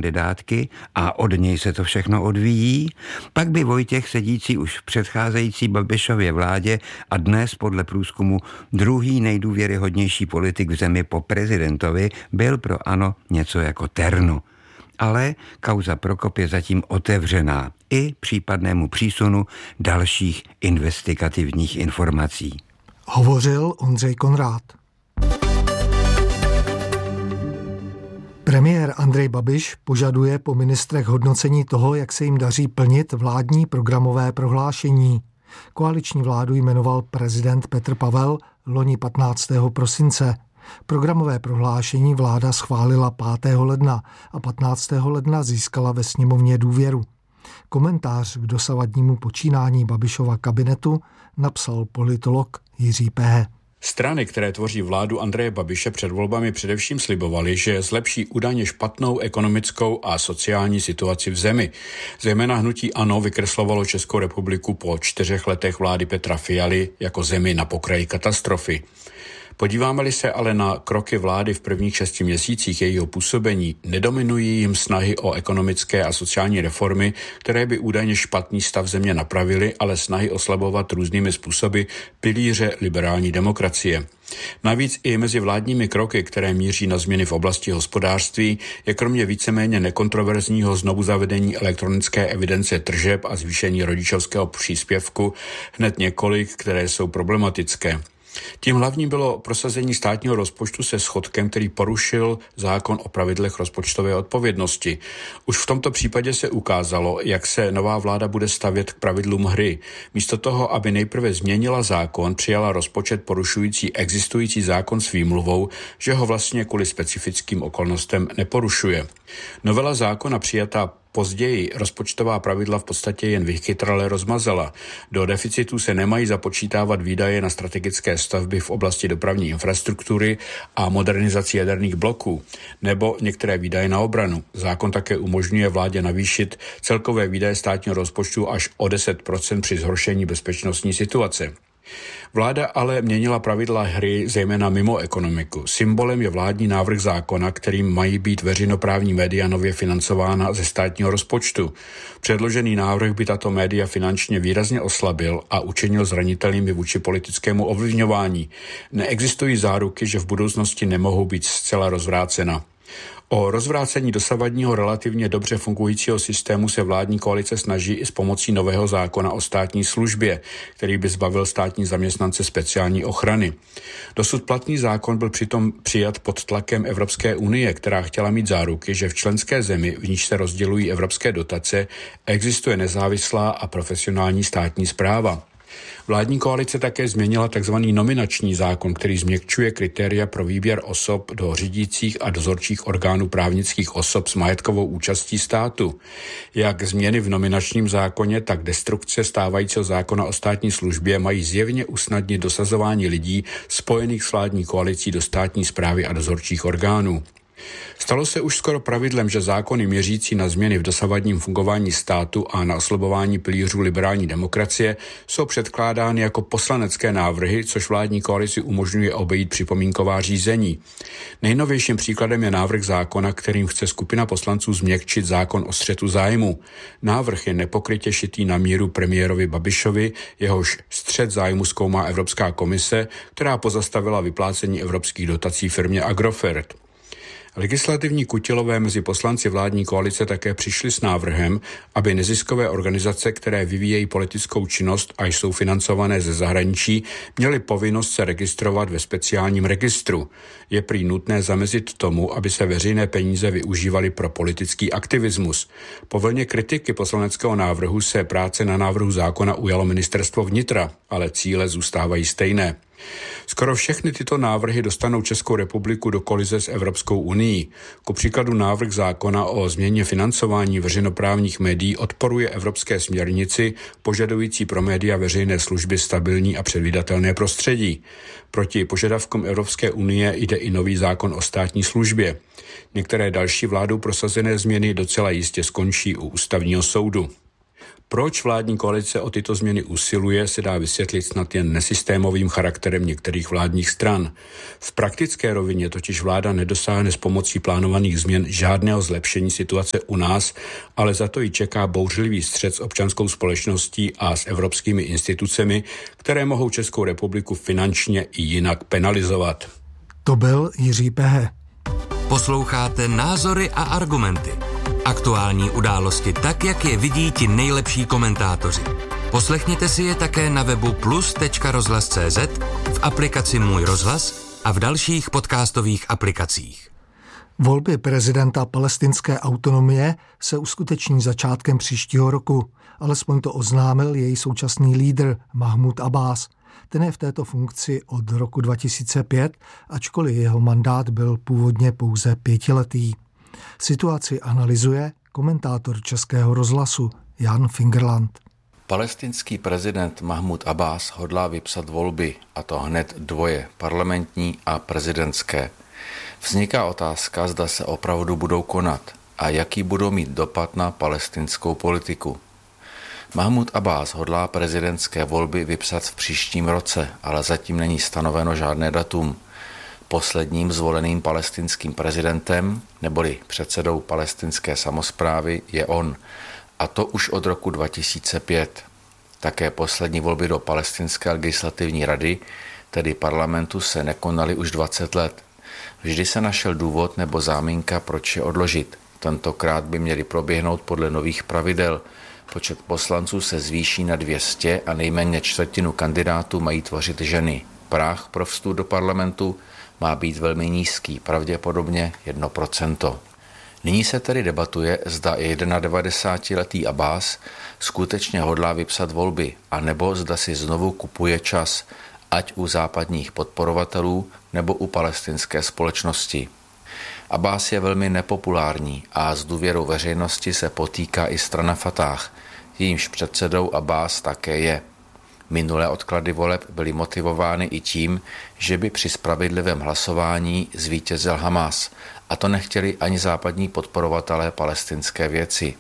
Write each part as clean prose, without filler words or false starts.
kandidátky a od něj se to všechno odvíjí, pak by Vojtěch, sedící už v předcházející Babišově vládě a dnes podle průzkumu druhý nejdůvěryhodnější politik v zemi po prezidentovi, byl pro ANO něco jako terno. Ale kauza Prokop je zatím otevřená i případnému přísunu dalších investigativních informací. Hovořil Ondřej Konrád. Premiér Andrej Babiš požaduje po ministrech hodnocení toho, jak se jim daří plnit vládní programové prohlášení. Koaliční vládu jmenoval prezident Petr Pavel loni 15. prosince. Programové prohlášení vláda schválila 5. ledna a 15. ledna získala ve sněmovně důvěru. Komentář k dosavadnímu počínání Babišova kabinetu napsal politolog Jiří Pehe. Strany, které tvoří vládu Andreje Babiše, před volbami především slibovaly, že zlepší údajně špatnou ekonomickou a sociální situaci v zemi. Zejména hnutí ANO vykreslovalo Českou republiku po 4 letech vlády Petra Fialy jako zemi na pokraji katastrofy. Podíváme-li se ale na kroky vlády v prvních 6 měsících jejího působení, nedominují jim snahy o ekonomické a sociální reformy, které by údajně špatný stav země napravily, ale snahy oslabovat různými způsoby pilíře liberální demokracie. Navíc i mezi vládními kroky, které míří na změny v oblasti hospodářství, je kromě víceméně nekontroverzního znovuzavedení elektronické evidence tržeb a zvýšení rodičovského příspěvku hned několik, které jsou problematické. Tím hlavním bylo prosazení státního rozpočtu se schodkem, který porušil zákon o pravidlech rozpočtové odpovědnosti. Už v tomto případě se ukázalo, jak se nová vláda bude stavět k pravidlům hry. Místo toho, aby nejprve změnila zákon, přijala rozpočet porušující existující zákon s výmluvou, že ho vlastně kvůli specifickým okolnostem neporušuje. Novela zákona přijatá později rozpočtová pravidla v podstatě jen vychytrale rozmazala. Do deficitu se nemají započítávat výdaje na strategické stavby v oblasti dopravní infrastruktury a modernizaci jaderných bloků, nebo některé výdaje na obranu. Zákon také umožňuje vládě navýšit celkové výdaje státního rozpočtu až o 10% při zhoršení bezpečnostní situace. Vláda ale měnila pravidla hry zejména mimo ekonomiku. Symbolem je vládní návrh zákona, kterým mají být veřejnoprávní média nově financována ze státního rozpočtu. Předložený návrh by tato média finančně výrazně oslabil a učinil zranitelnými vůči politickému ovlivňování. Neexistují záruky, že v budoucnosti nemohou být zcela rozvrácena. O rozvrácení dosavadního relativně dobře fungujícího systému se vládní koalice snaží i s pomocí nového zákona o státní službě, který by zbavil státní zaměstnance speciální ochrany. Dosud platný zákon byl přitom přijat pod tlakem Evropské unie, která chtěla mít záruky, že v členské zemi, v níž se rozdělují evropské dotace, existuje nezávislá a profesionální státní správa. Vládní koalice také změnila tzv. Nominační zákon, který změkčuje kritéria pro výběr osob do řídících a dozorčích orgánů právnických osob s majetkovou účastí státu. Jak změny v nominačním zákoně, tak destrukce stávajícího zákona o státní službě mají zjevně usnadnit dosazování lidí spojených s vládní koalicí do státní správy a dozorčích orgánů. Stalo se už skoro pravidlem, že zákony měřící na změny v dosavadním fungování státu a na oslabování pilířů liberální demokracie jsou předkládány jako poslanecké návrhy, což vládní koalici umožňuje obejít připomínková řízení. Nejnovějším příkladem je návrh zákona, kterým chce skupina poslanců změkčit zákon o střetu zájmu. Návrh je nepokrytě šitý na míru premiérovi Babišovi, jehož střet zájmu zkoumá Evropská komise, která pozastavila vyplácení evropských dotací firmě Agrofert. Legislativní kutilové mezi poslanci vládní koalice také přišli s návrhem, aby neziskové organizace, které vyvíjejí politickou činnost a jsou financované ze zahraničí, měly povinnost se registrovat ve speciálním registru. Je prý nutné zamezit tomu, aby se veřejné peníze využívaly pro politický aktivismus. Po vlně kritiky poslaneckého návrhu se práce na návrhu zákona ujalo ministerstvo vnitra, ale cíle zůstávají stejné. Skoro všechny tyto návrhy dostanou Českou republiku do kolize s Evropskou unií. Ku příkladu návrh zákona o změně financování veřejnoprávních médií odporuje evropské směrnici požadující pro média veřejné služby stabilní a předvídatelné prostředí. Proti požadavkům Evropské unie jde i nový zákon o státní službě. Některé další vládou prosazené změny docela jistě skončí u ústavního soudu. Proč vládní koalice o tyto změny usiluje, se dá vysvětlit snad jen nesystémovým charakterem některých vládních stran. V praktické rovině totiž vláda nedosáhne s pomocí plánovaných změn žádného zlepšení situace u nás, ale za to ji čeká bouřlivý střet s občanskou společností a s evropskými institucemi, které mohou Českou republiku finančně i jinak penalizovat. To byl Jiří Pehe. Posloucháte Názory a argumenty. Aktuální události tak, jak je vidí ti nejlepší komentátoři. Poslechněte si je také na webu plus.rozhlas.cz, v aplikaci Můj rozhlas a v dalších podcastových aplikacích. Volby prezidenta palestinské autonomie se uskuteční začátkem příštího roku. Alespoň to oznámil její současný lídr Mahmud Abbás. Ten je v této funkci od roku 2005, ačkoliv jeho mandát byl původně pouze 5letý. Situaci analyzuje komentátor Českého rozhlasu Jan Fingerland. Palestinský prezident Mahmud Abbás hodlá vypsat volby, a to hned dvoje, parlamentní a prezidentské. Vzniká otázka, zda se opravdu budou konat a jaký budou mít dopad na palestinskou politiku. Mahmud Abbás hodlá prezidentské volby vypsat v příštím roce, ale zatím není stanoveno žádné datum. Posledním zvoleným palestinským prezidentem, neboli předsedou palestinské samosprávy, je on, a to už od roku 2005. Také poslední volby do palestinské legislativní rady, tedy parlamentu, se nekonaly už 20 let. Vždy se našel důvod nebo záminka, proč je odložit. Tentokrát by měly proběhnout podle nových pravidel. Počet poslanců se zvýší na 200 a nejméně čtvrtinu kandidátů mají tvořit ženy. Práh pro vstup do parlamentu má být velmi nízký, pravděpodobně 1%. Nyní se tedy debatuje, zda 91letý Abbás skutečně hodlá vypsat volby, anebo zda si znovu kupuje čas, ať u západních podporovatelů nebo u palestinské společnosti. Abbás je velmi nepopulární a s důvěrou veřejnosti se potýká i strana Fatah, jejímž předsedou Abbás také je. Minulé odklady voleb byly motivovány i tím, že by při spravedlivém hlasování zvítězil Hamas, a to nechtěli ani západní podporovatelé palestinské věci.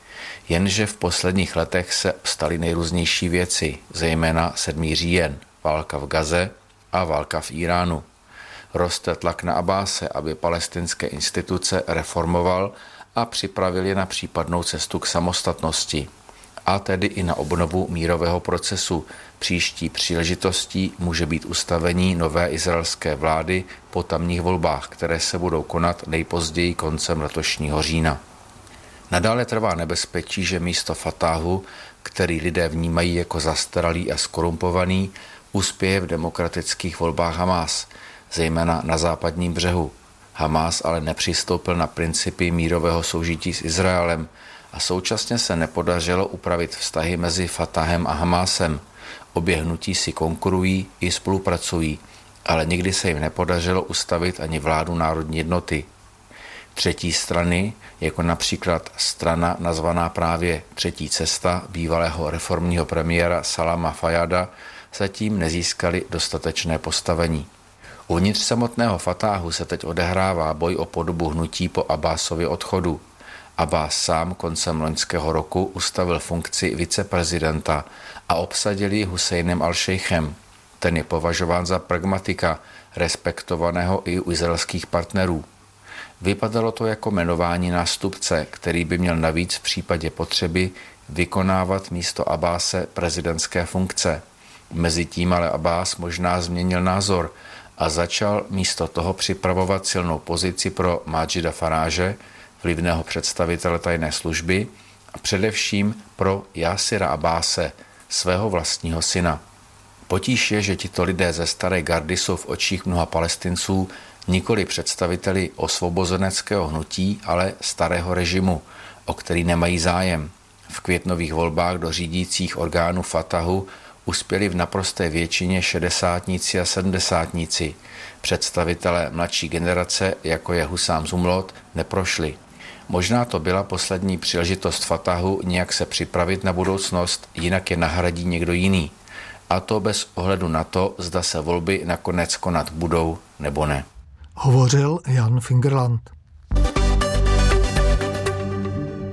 Jenže v posledních letech se staly nejrůznější věci, zejména 7. říjen, válka v Gaze a válka v Iránu. Roste tlak na Abbáse, aby palestinské instituce reformoval a připravil je na případnou cestu k samostatnosti, a tedy i na obnovu mírového procesu. Příští příležitostí může být ustavení nové izraelské vlády po tamních volbách, které se budou konat nejpozději koncem letošního října. Nadále trvá nebezpečí, že místo Fatahu, který lidé vnímají jako zastaralý a skorumpovaný, uspěje v demokratických volbách Hamás, zejména na západním břehu. Hamás ale nepřistoupil na principy mírového soužití s Izraelem a současně se nepodařilo upravit vztahy mezi Fatahem a Hamásem. Obě hnutí si konkurují i spolupracují, ale nikdy se jim nepodařilo ustavit ani vládu národní jednoty. Třetí strany, jako například strana nazvaná právě Třetí cesta bývalého reformního premiéra Salama Fajada, zatím nezískaly dostatečné postavení. Uvnitř samotného Fatahu se teď odehrává boj o podobu hnutí po Abbásově odchodu. Abbás sám koncem loňského roku ustavil funkci viceprezidenta a obsadil ji Husejnem al-Šejchem. Ten je považován za pragmatika, respektovaného i u izraelských partnerů. Vypadalo to jako jmenování nástupce, který by měl navíc v případě potřeby vykonávat místo Abbáse prezidentské funkce. Mezitím ale Abbás možná změnil názor a začal místo toho připravovat silnou pozici pro Májida Faráže, vlivného představitele tajné služby, a především pro Jásira Abbáse, svého vlastního syna. Potíž je, že tito lidé ze staré gardy jsou v očích mnoha Palestinců nikoli představiteli osvobozeneckého hnutí, ale starého režimu, o který nemají zájem. V květnových volbách do řídících orgánů Fatahu uspěli v naprosté většině šedesátníci a sedmdesátníci. Představitelé mladší generace, jako je Husám Zumlot, neprošli. Možná to byla poslední příležitost Fatahu nějak se připravit na budoucnost, jinak je nahradí někdo jiný. A to bez ohledu na to, zda se volby nakonec konat budou nebo ne. Hovořil Jan Fingerland. K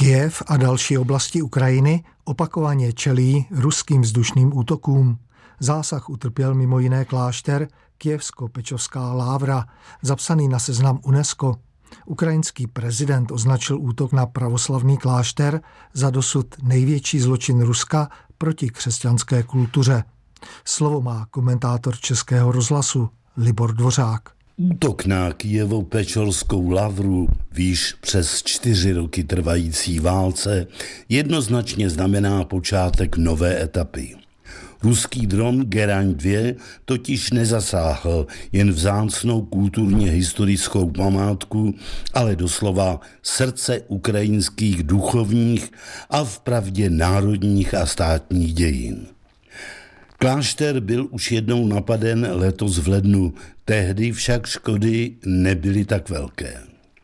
Kyjev a další oblasti Ukrajiny opakovaně čelí ruským vzdušným útokům. Zásah utrpěl mimo jiné klášter Kyjevsko-Pečovská lávra, zapsaný na seznam UNESCO. Ukrajinský prezident označil útok na pravoslavný klášter za dosud největší zločin Ruska proti křesťanské kultuře. Slovo má komentátor Českého rozhlasu Libor Dvořák. Útok na Kyjevo-Pečorskou lavru v již přes 4 roky trvající válce jednoznačně znamená počátek nové etapy. Ruský dron Geraň 2 totiž nezasáhl jen vzácnou kulturně historickou památku, ale doslova srdce ukrajinských duchovních a vpravdě národních a státních dějin. Klášter byl už jednou napaden letos v lednu, tehdy však škody nebyly tak velké.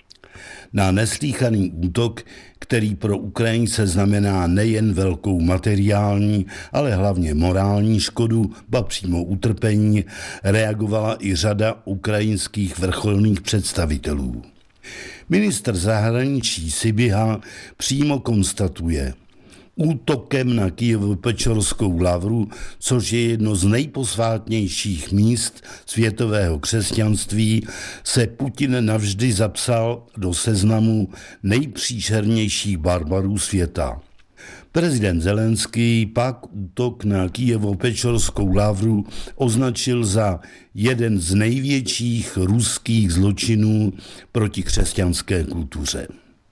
Na neslýchaný útok, který pro Ukrajince znamená nejen velkou materiální, ale hlavně morální škodu, ba přímo utrpení, reagovala i řada ukrajinských vrcholných představitelů. Ministr zahraničí Sybiha přímo konstatuje: útokem na Kyjevo-Pečorskou lavru, což je jedno z nejposvátnějších míst světového křesťanství, se Putin navždy zapsal do seznamu nejpříšernějších barbarů světa. Prezident Zelenský pak útok na Kyjevo-Pečorskou lavru označil za jeden z největších ruských zločinů proti křesťanské kultuře.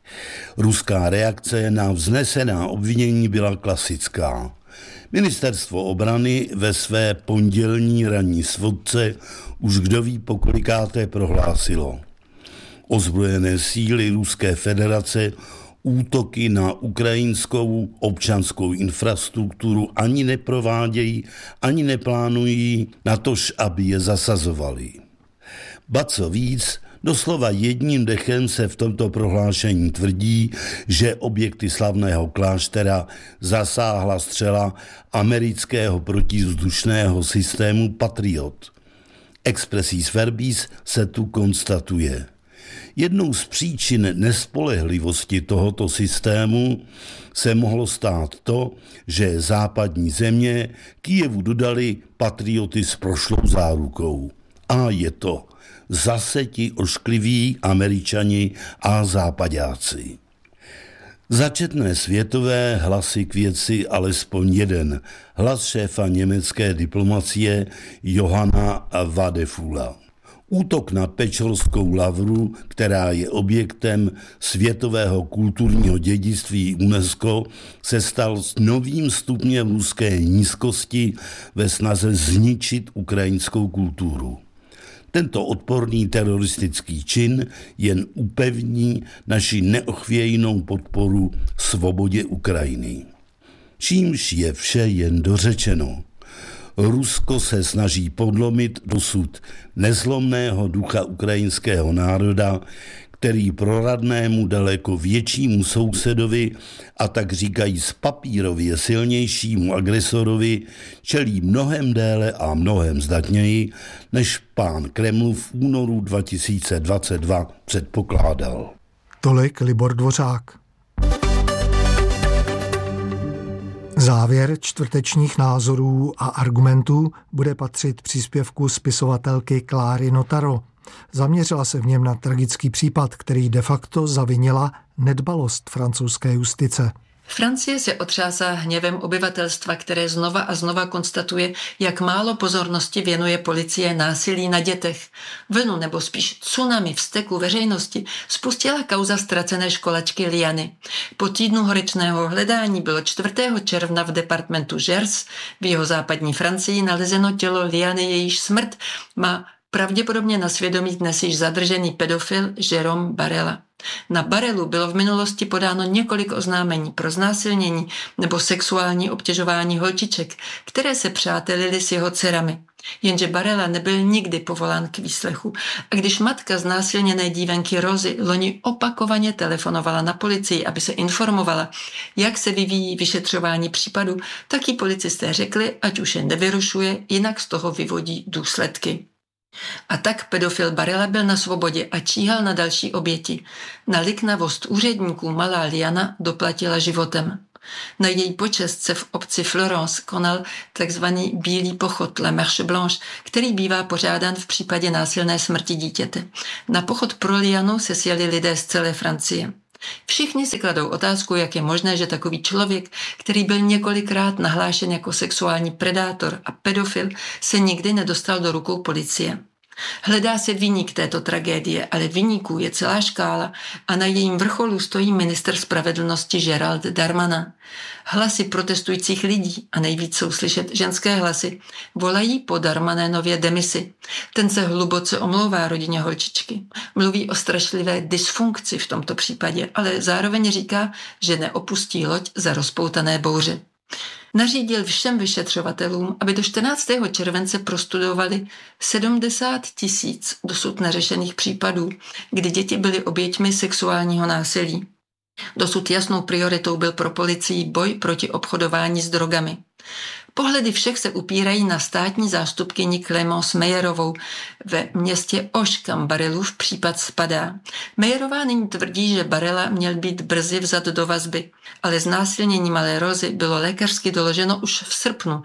Ruská reakce na vznesená obvinění byla klasická. Ministerstvo obrany ve své pondělní ranní svodce už kdo ví pokolikáté prohlásilo: ozbrojené síly Ruské federace útoky na ukrajinskou občanskou infrastrukturu ani neprovádějí, ani neplánují, natož aby je zasazovali. Ba co víc, doslova jedním dechem se v tomto prohlášení tvrdí, že objekty slavného kláštera zasáhla střela amerického protivzdušného systému Patriot. Expressis verbis se tu konstatuje: jednou z příčin nespolehlivosti tohoto systému se mohlo stát to, že západní země Kyjevu dodali patrioty s prošlou zárukou. A je to zase ti oškliví Američani a západáci. Začetné světové hlasy k věci alespoň jeden, hlas šéfa německé diplomacie Johanna Vadefula. Útok na Pečorskou lavru, která je objektem světového kulturního dědictví UNESCO, se stal novým stupněm ruské nízkosti ve snaze zničit ukrajinskou kulturu. Tento odporný teroristický čin jen upevní naši neochvějnou podporu svobodě Ukrajiny. Čímž je vše jen dořečeno. Rusko se snaží podlomit dosud nezlomného ducha ukrajinského národa, který proradnému daleko většímu sousedovi a tak říkají papírově silnějšímu agresorovi čelí mnohem déle a mnohem zdatněji, než pán Kreml v únoru 2022 předpokládal. Tolik Libor Dvořák. Závěr čtvrtečních názorů a argumentů bude patřit příspěvku spisovatelky Kláry Notaro. Zaměřila se v něm na tragický případ, který de facto zavinila nedbalost francouzské justice. Francie se otřásá hněvem obyvatelstva, které znova a znova konstatuje, jak málo pozornosti věnuje policie násilí na dětech. Vlnu nebo spíš tsunami vzteku veřejnosti spustila kauza ztracené školačky Liany. Po týdnu horečného hledání bylo 4. června v departementu Gers v jihozápadní Francii nalezeno tělo Liany, jejíž smrt má pravděpodobně na svědomí dnes již zadržený pedofil Jérôme Barela. Na Barelu bylo v minulosti podáno několik oznámení pro znásilnění nebo sexuální obtěžování holčiček, které se přátelily s jeho dcerami. Jenže Barela nebyl nikdy povolán k výslechu a když matka znásilněné dívenky Rozy loni opakovaně telefonovala na policii, aby se informovala, jak se vyvíjí vyšetřování případu, tak jí policisté řekli, ať už je nevyrušuje, jinak z toho vyvodí důsledky. A tak pedofil Barela byl na svobodě a číhal na další oběti. Na liknavost úředníků malá Liana doplatila životem. Na její počest se v obci Florence konal takzvaný bílý pochod La Marche Blanche, který bývá pořádán v případě násilné smrti dítěte. Na pochod pro Lianu se sjeli lidé z celé Francie. Všichni si kladou otázku, jak je možné, že takový člověk, který byl několikrát nahlášen jako sexuální predátor a pedofil, se nikdy nedostal do rukou policie. Hledá se viník této tragédie, ale viníků je celá škála a na jejím vrcholu stojí ministr spravedlnosti Gérald Darmanin. Hlasy protestujících lidí, a nejvíc jsou slyšet ženské hlasy, volají po Darmaninově demisi. Ten se hluboce omlouvá rodině holčičky. Mluví o strašlivé dysfunkci v tomto případě, ale zároveň říká, že neopustí loď za rozpoutané bouře. Nařídil všem vyšetřovatelům, aby do 14. července prostudovali 70 000 dosud neřešených případů, kdy děti byly oběťmi sexuálního násilí. Dosud jasnou prioritou byl pro policii boj proti obchodování s drogami. Pohledy všech se upírají na státní zástupkyni Clémence Meyerovou ve městě Auch, kam Barelův případ spadá. Meyerová nyní tvrdí, že Barela měl být brzy vzat do vazby, ale znásilnění malé Rozy bylo lékařsky doloženo už v srpnu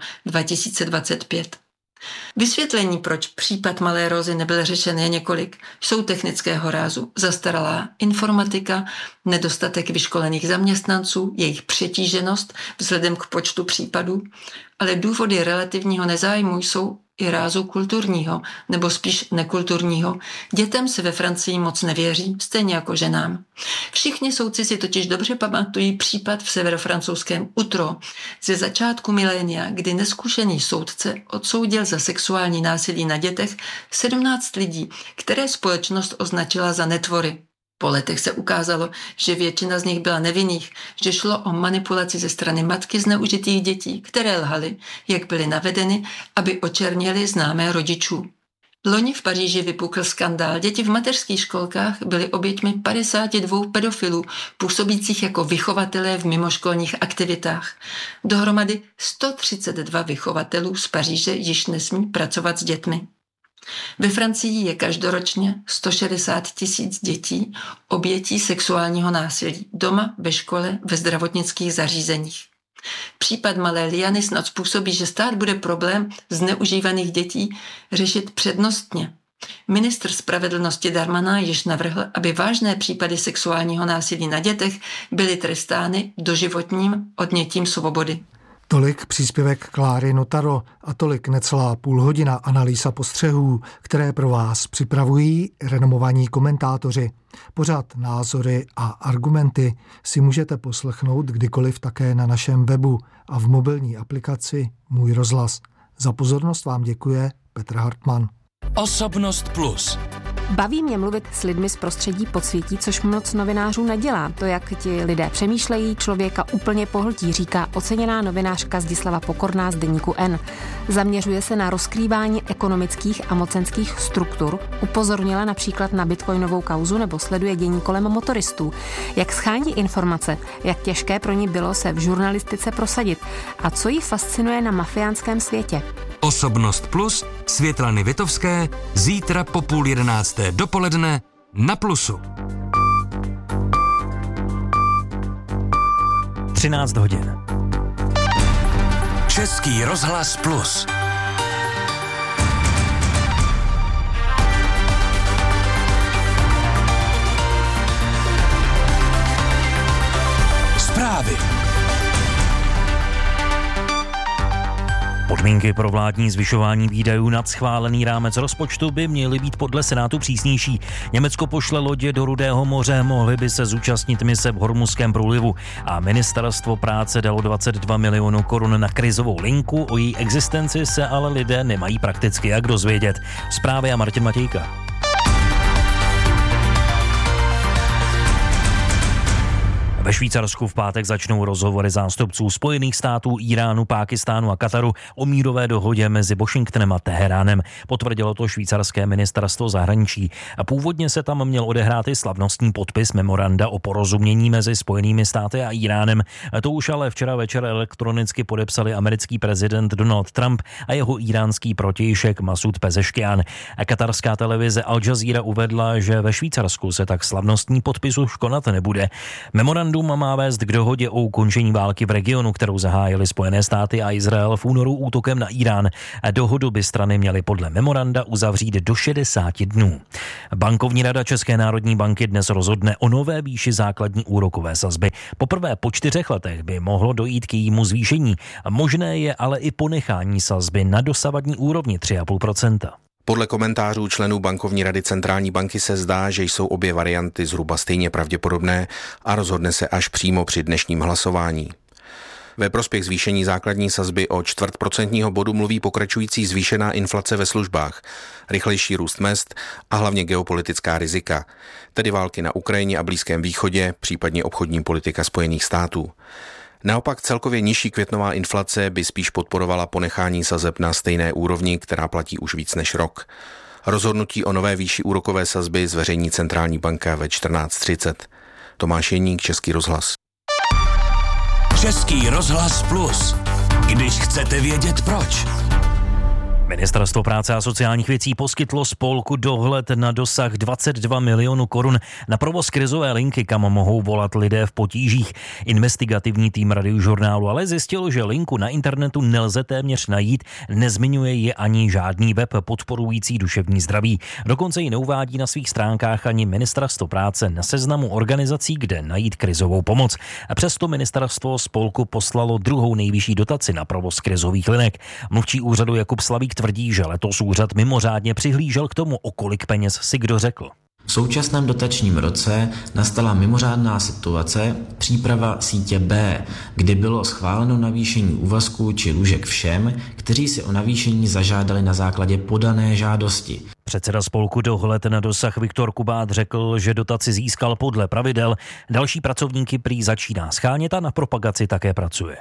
2025. Vysvětlení, proč případ malé Rozy nebyl řešen, je několik. Jsou technického rázu: zastaralá informatika, nedostatek vyškolených zaměstnanců, jejich přetíženost vzhledem k počtu případů, ale důvody relativního nezájmu jsou i rázu kulturního, nebo spíš nekulturního. Dětem se ve Francii moc nevěří, stejně jako ženám. Všichni soudci si totiž dobře pamatují případ v severofrancouzském Utro ze začátku milénia, kdy neskušený soudce odsoudil za sexuální násilí na dětech 17 lidí, které společnost označila za netvory. Po letech se ukázalo, že většina z nich byla nevinných, že šlo o manipulaci ze strany matky zneužitých dětí, které lhaly, jak byly navedeny, aby očerněly známé rodičů. Loni v Paříži vypukl skandál. Děti v mateřských školkách byly oběťmi 52 pedofilů, působících jako vychovatelé v mimoškolních aktivitách. Dohromady 132 vychovatelů z Paříže již nesmí pracovat s dětmi. Ve Francii je každoročně 160 000 dětí obětí sexuálního násilí doma, ve škole, ve zdravotnických zařízeních. Případ malé Liany snad způsobí, že stát bude problém zneužívaných dětí řešit přednostně. Ministr spravedlnosti Darmanin již navrhl, aby vážné případy sexuálního násilí na dětech byly trestány doživotním odnětím svobody. Tolik příspěvek Kláry Notaro a tolik necelá půlhodina analýz a postřehů, které pro vás připravují renomovaní komentátoři. Pořad Názory a argumenty si můžete poslechnout kdykoliv také na našem webu a v mobilní aplikaci Můj rozhlas. Za pozornost vám děkuje Petr Hartmann. Osobnost plus. Baví mě mluvit s lidmi z prostředí podsvětí, což moc novinářů nedělá. To, jak ti lidé přemýšlejí, člověka úplně pohltí, říká oceněná novinářka Zdislava Pokorná z deníku N. Zaměřuje se na rozkrývání ekonomických a mocenských struktur, upozornila například na bitcoinovou kauzu nebo sleduje dění kolem motoristů. Jak schání informace, jak těžké pro ní bylo se v žurnalistice prosadit a co jí fascinuje na mafiánském světě. Osobnost plus Světlany Vitovské zítra po 10:30 dopoledne na Plusu. 13 hodin. Český rozhlas plus. Zprávy. Podmínky pro vládní zvyšování výdajů nad schválený rámec rozpočtu by měly být podle Senátu přísnější. Německo pošle lodě do Rudého moře, mohly by se zúčastnit mise v Hormuzském průlivu a Ministerstvo práce dalo 22 milionů korun na krizovou linku, o její existenci se ale lidé nemají prakticky jak dozvědět. Zprávy a Martin Matějka. Ve Švýcarsku v pátek začnou rozhovory zástupců Spojených států, Iránu, Pákistánu a Kataru o mírové dohodě mezi Washingtonem a Teheránem. Potvrdilo to švýcarské ministerstvo zahraničí. A původně se tam měl odehrát i slavnostní podpis memoranda o porozumění mezi Spojenými státy a Iránem. To už ale včera večer elektronicky podepsali americký prezident Donald Trump a jeho iránský protějšek Masud Pezeškian. A katarská televize Al Jazeera uvedla, že ve Švýcarsku se tak slavnostní podpis už konat nebude. Memorandum má vést k dohodě o ukončení války v regionu, kterou zahájily Spojené státy a Izrael v únoru útokem na Irán. Dohodu by strany měly podle memoranda uzavřít do 60 dnů. Bankovní rada České národní banky dnes rozhodne o nové výši základní úrokové sazby. Poprvé po 4 letech by mohlo dojít k jejímu zvýšení. Možné je ale i ponechání sazby na dosavadní úrovni 3,5%. Podle komentářů členů bankovní rady centrální banky se zdá, že jsou obě varianty zhruba stejně pravděpodobné a rozhodne se až přímo při dnešním hlasování. Ve prospěch zvýšení základní sazby o 0,25% bodu mluví pokračující zvýšená inflace ve službách, rychlejší růst mezd a hlavně geopolitická rizika, tedy války na Ukrajině a Blízkém východě, případně obchodní politika Spojených států. Naopak celkově nižší květnová inflace by spíš podporovala ponechání sazeb na stejné úrovni, která platí už víc než rok. Rozhodnutí o nové výši úrokové sazby zveřejní centrální banka ve 14:30. Tomáš Jeník, Český rozhlas. Český rozhlas Plus. Když chcete vědět proč. Ministerstvo práce a sociálních věcí poskytlo spolku Dohled na dosah 22 milionů korun na provoz krizové linky, kam mohou volat lidé v potížích. Investigativní tým Radiožurnálu ale zjistil, že linku na internetu nelze téměř najít, nezmiňuje ji ani žádný web podporující duševní zdraví. Dokonce ji neuvádí na svých stránkách ani Ministerstvo práce na seznamu organizací, kde najít krizovou pomoc. A přesto ministerstvo spolku poslalo druhou nejvyšší dotaci na provoz krizových linek. Mluvčí úřadu Jakub Slavík tvrdí, že letos úřad mimořádně přihlížel k tomu, o kolik peněz si kdo řekl. V současném dotačním roce nastala mimořádná situace, příprava sítě B, kdy bylo schváleno navýšení úvazků či lůžek všem, kteří si o navýšení zažádali na základě podané žádosti. Předseda spolku Dohled na dosah Viktor Kubát řekl, že dotaci získal podle pravidel. Další pracovníky prý začíná shánět a na propagaci také pracuje.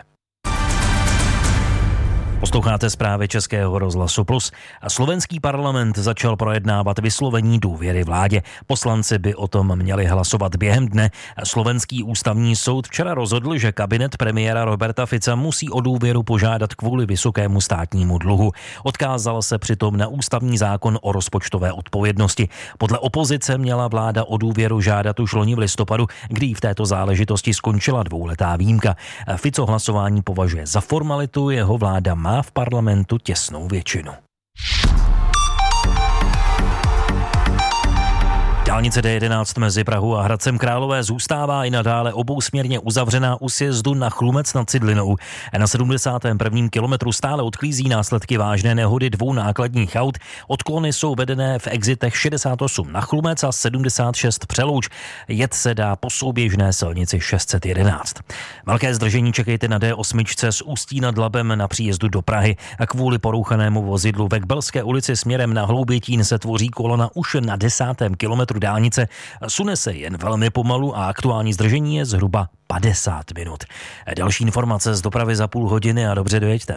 Posloucháte zprávy Českého rozhlasu Plus. A slovenský parlament začal projednávat vyslovení důvěry vládě. Poslanci by o tom měli hlasovat během dne. Slovenský ústavní soud včera rozhodl, že kabinet premiéra Roberta Fica musí o důvěru požádat kvůli vysokému státnímu dluhu. Odkázal se přitom na ústavní zákon o rozpočtové odpovědnosti. Podle opozice měla vláda o důvěru žádat už loni v listopadu, kdy v této záležitosti skončila dvouletá výjimka. Fico hlasování považuje za formalitu, jeho vláda má v parlamentu těsnou většinu. Dálnice D11 mezi Prahou a Hradcem Králové zůstává i nadále obousměrně uzavřená u sjezdu na Chlumec nad Cidlinou. Na 71. kilometru stále odklízí následky vážné nehody 2 nákladních aut. Odklony jsou vedené v exitech 68 na Chlumec a 76 Přelouč. Jet se dá po souběžné silnici 611. Velké zdržení čekejte na D8 z Ústí nad Labem na příjezdu do Prahy. A kvůli porouchanému vozidlu ve Kbelské ulici směrem na Hloubětín se tvoří kolona už na 10. kilometru dálnice. Sune se jen velmi pomalu a aktuální zdržení je zhruba 50 minut. Další informace z dopravy za půl hodiny a dobře dojeďte.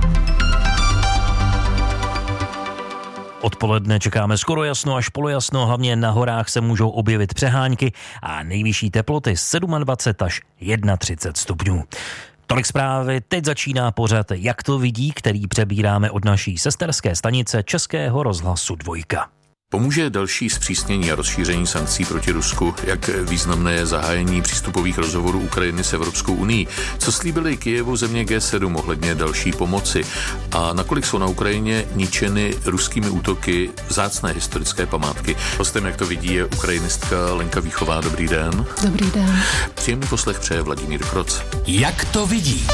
Odpoledne čekáme skoro jasno až polojasno, hlavně na horách se můžou objevit přehánky a nejvyšší teploty 27 až 31 stupňů. Tolik zprávy, teď začíná pořad Jak to vidí, který přebíráme od naší sesterské stanice Českého rozhlasu 2. Pomůže další zpřísnění a rozšíření sankcí proti Rusku? Jak významné je zahájení přístupových rozhovorů Ukrajiny s Evropskou unií? Co slíbily Kyjevu země G7 ohledně další pomoci? A nakolik jsou na Ukrajině ničeny ruskými útoky vzácné historické památky? Hostem, jak to vidí, je ukrajinistka Lenka Víchová. Dobrý den. Dobrý den. Příjemný poslech přeje Vladimír Kroc. Jak to vidí?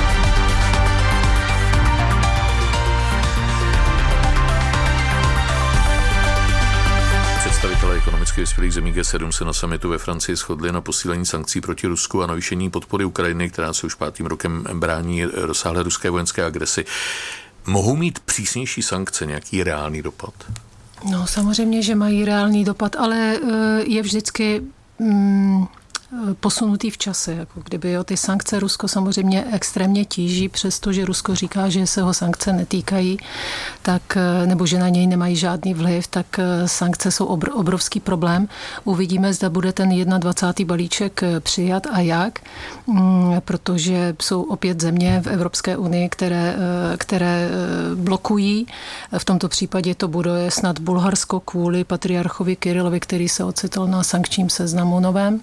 Představitelé ekonomicky vyspělých zemí G7 se na summitu ve Francii shodli na posílení sankcí proti Rusku a navýšení podpory Ukrajiny, která se už 5. rokem brání rozsáhlé ruské vojenské agresi. Mohou mít přísnější sankce nějaký reálný dopad? No samozřejmě, že mají reálný dopad, ale je vždycky posunutý v čase. Jako kdyby ty sankce Rusko samozřejmě extrémně tíží, přestože Rusko říká, že se ho sankce netýkají, tak, nebo že na něj nemají žádný vliv, tak sankce jsou obrovský problém. Uvidíme, zda bude ten 21. balíček přijat a jak, protože jsou opět země v Evropské unii, které blokují. V tomto případě to bude snad Bulharsko kvůli patriarchovi Kyrilovi, který se ocitl na sankčním seznamu novém.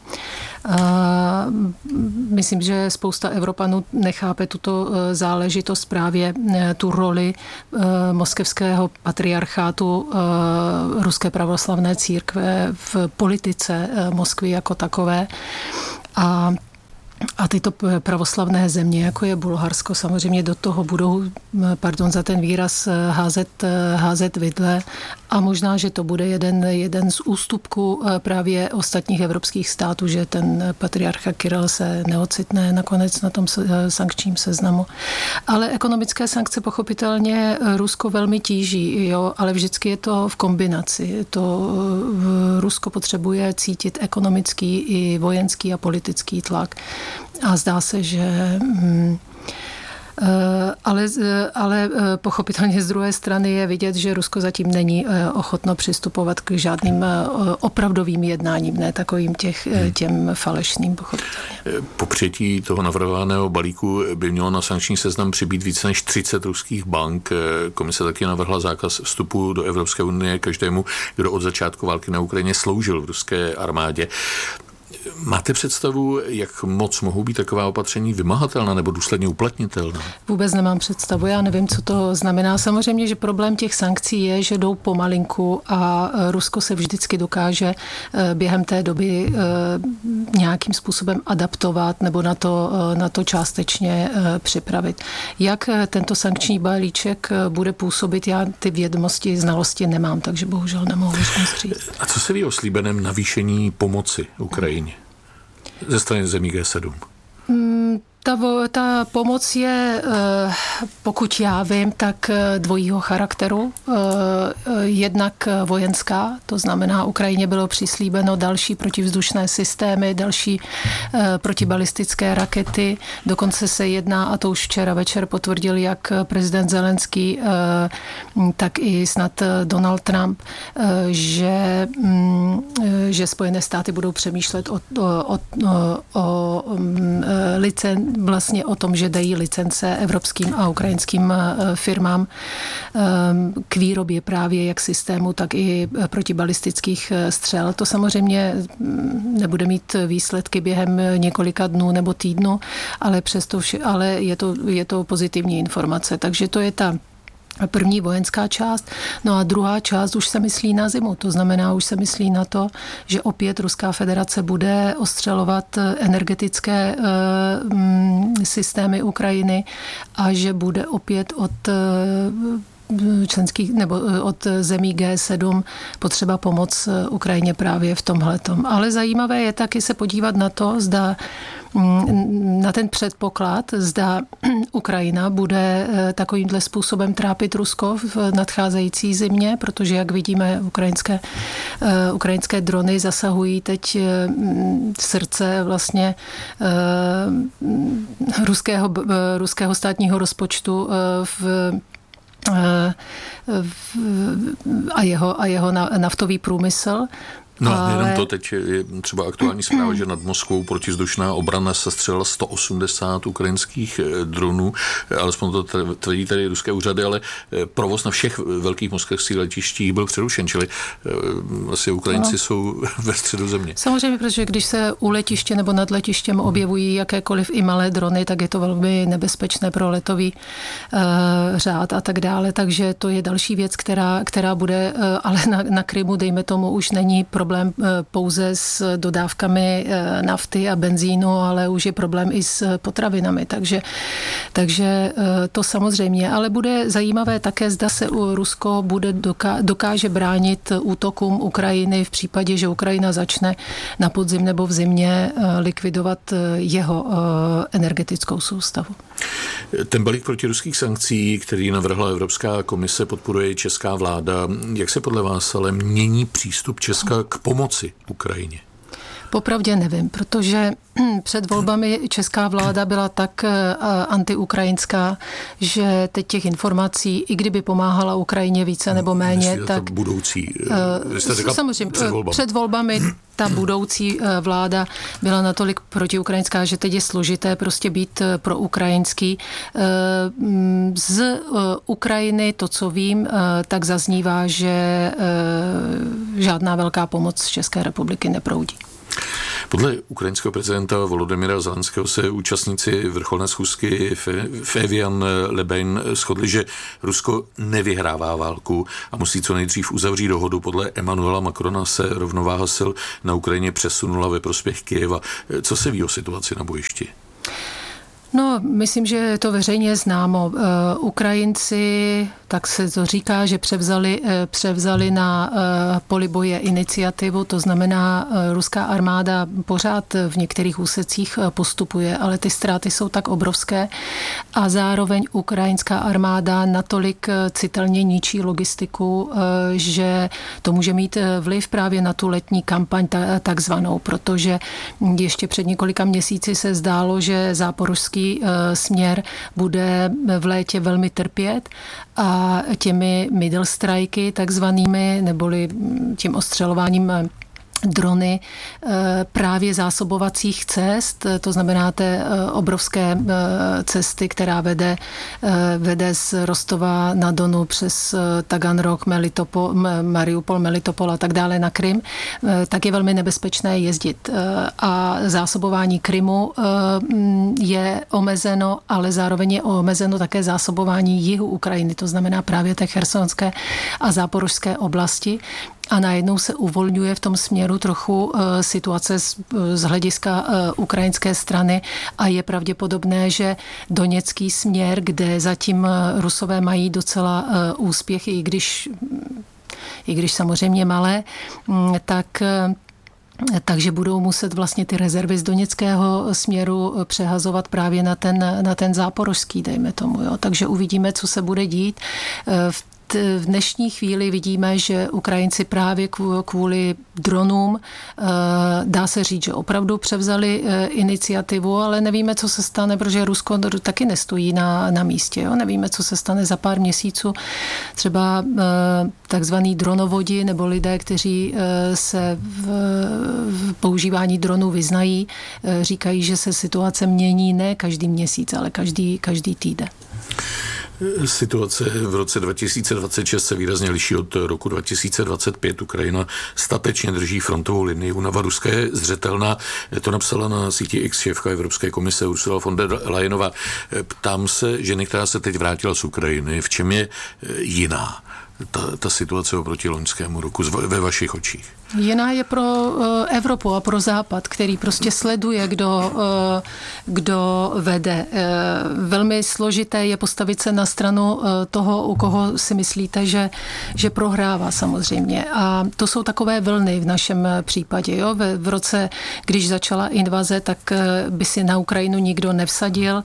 Myslím, že spousta Evropanů nechápe tuto záležitost, právě tu roli moskevského patriarchátu Ruské pravoslavné církve v politice Moskvy jako takové. A tyto pravoslavné země, jako je Bulharsko, samozřejmě do toho budou, pardon za ten výraz, házet vidle a možná, že to bude jeden z ústupků právě ostatních evropských států, že ten patriarcha Kiril se neocitne nakonec na tom sankčním seznamu. Ale ekonomické sankce pochopitelně Rusko velmi tíží, jo, ale vždycky je to v kombinaci. Rusko potřebuje cítit ekonomický i vojenský a politický tlak. A zdá se, že ale pochopitelně z druhé strany je vidět, že Rusko zatím není ochotno přistupovat k žádným opravdovým jednáním, ne takovým těm falešným, pochopitelně. Po přijetí toho navrhovaného balíku by mělo na sankční seznam přibýt více než 30 ruských bank. Komise taky navrhla zákaz vstupu do Evropské unie každému, kdo od začátku války na Ukrajině sloužil v ruské armádě. Máte představu, jak moc mohou být taková opatření vymahatelná nebo důsledně uplatnitelná? Vůbec nemám představu, já nevím, co to znamená. Samozřejmě, že problém těch sankcí je, že jdou pomalinku a Rusko se vždycky dokáže během té doby nějakým způsobem adaptovat nebo na to částečně připravit. Jak tento sankční balíček bude působit, já ty vědomosti, znalosti nemám, takže bohužel nemohu říct. A co se ví o slíbeném navýšení pomoci Ukrajině ze strany zemí G7? Ta pomoc je, pokud já vím, tak dvojího charakteru. Jednak vojenská, to znamená, Ukrajině bylo přislíbeno další protivzdušné systémy, další protibalistické rakety. Dokonce se jedná, a to už včera večer potvrdil jak prezident Zelenský, tak i snad Donald Trump, že Spojené státy budou přemýšlet vlastně o tom, že dají licence evropským a ukrajinským firmám k výrobě právě jak systému, tak i protibalistických střel. To samozřejmě nebude mít výsledky během několika dnů nebo týdnů, ale je to pozitivní informace. Takže to je ta první vojenská část. No a druhá část už se myslí na zimu. To znamená, už se myslí na to, že opět Ruská federace bude ostřelovat energetické systémy Ukrajiny a že bude opět od členských nebo od zemí G7 potřeba pomoc Ukrajině právě v tomhletom. Ale zajímavé je taky se podívat na to, zda na ten předpoklad, zda Ukrajina bude takovýmhle způsobem trápit Rusko v nadcházející zimě, protože, jak vidíme, ukrajinské drony zasahují teď srdce vlastně ruského státního rozpočtu a jeho naftový průmysl. No a jenom to teď je třeba aktuální zpráva, že nad Moskvou protizdušná obrana sestřelila 180 ukrajinských dronů, alespoň to tvrdí tady ruské úřady, ale provoz na všech velkých moskevských letištích byl přerušen, čili asi Ukrajinci jsou ve středu země. Samozřejmě, protože když se u letiště nebo nad letištěm objevují jakékoliv i malé drony, tak je to velmi nebezpečné pro letový řád a tak dále, takže to je další věc, která bude, ale na Krymu, dejme tomu, už není problém pouze s dodávkami nafty a benzínu, ale už je problém i s potravinami. Takže to samozřejmě. Ale bude zajímavé také, zda se Rusko dokáže bránit útokům Ukrajiny v případě, že Ukrajina začne na podzim nebo v zimě likvidovat jeho energetickou soustavu. Ten balík protiruských sankcí, který navrhla Evropská komise, podporuje česká vláda. Jak se podle vás ale mění přístup Česka k pomoci Ukrajině? Popravdě nevím, protože před volbami česká vláda byla tak antiukrajinská, že teď těch informací, i kdyby pomáhala Ukrajině více nebo méně, tak budoucí, samozřejmě před volbami ta budoucí vláda byla natolik protiukrajinská, že teď je složité prostě být proukrajinský. Z Ukrajiny, to, co vím, tak zaznívá, že žádná velká pomoc z České republiky neproudí. Podle ukrajinského prezidenta Volodymyra Zelenského se účastníci vrcholné schůzky v Evian-le-Bain shodli, že Rusko nevyhrává válku a musí co nejdřív uzavřít dohodu. Podle Emmanuela Macrona se rovnováha sil na Ukrajině přesunula ve prospěch Kyjeva. Co se ví o situaci na bojišti? No, myslím, že je to veřejně známo. Ukrajinci, tak se to říká, že převzali na poli boje iniciativu, to znamená, ruská armáda pořád v některých úsecích postupuje, ale ty ztráty jsou tak obrovské a zároveň ukrajinská armáda natolik citelně ničí logistiku, že to může mít vliv právě na tu letní kampaň takzvanou, protože ještě před několika měsíci se zdálo, že záporožský směr bude v létě velmi trpět a těmi middle strikey takzvanými, neboli tím ostřelováním drony právě zásobovacích cest, to znamená té obrovské cesty, která vede z Rostova na Donu přes Taganrog, Mariupol, Melitopol a tak dále na Krym, tak je velmi nebezpečné jezdit. A zásobování Krymu je omezeno, ale zároveň je omezeno také zásobování jihu Ukrajiny, to znamená právě té chersonské a záporožské oblasti. A najednou se uvolňuje v tom směru trochu situace z hlediska ukrajinské strany a je pravděpodobné, že doněcký směr, kde zatím Rusové mají docela úspěchy, i když samozřejmě malé, takže budou muset vlastně ty rezervy z doněckého směru přehazovat právě na ten záporožský, dejme tomu. Jo. Takže uvidíme, co se bude dít. V dnešní chvíli vidíme, že Ukrajinci právě kvůli dronům, dá se říct, že opravdu převzali iniciativu, ale nevíme, co se stane, protože Rusko taky nestojí na místě. Jo? Nevíme, co se stane za pár měsíců. Třeba takzvaný dronovodi nebo lidé, kteří se v používání dronů vyznají, říkají, že se situace mění ne každý měsíc, ale každý týden. Situace v roce 2026 se výrazně liší od roku 2025. Ukrajina statečně drží frontovou linii. Únava Ruska je zřetelná. To napsala na síti X šéfka Evropské komise Ursula von der Leyenová. Ptám se ženy, která se teď vrátila z Ukrajiny, v čem je jiná ta situace oproti loňskému roku ve vašich očích? Jiná je pro Evropu a pro Západ, který prostě sleduje, kdo vede. Velmi složité je postavit se na stranu toho, u koho si myslíte, že prohrává samozřejmě. A to jsou takové vlny v našem případě. Jo? V roce, když začala invaze, tak by si na Ukrajinu nikdo nevsadil.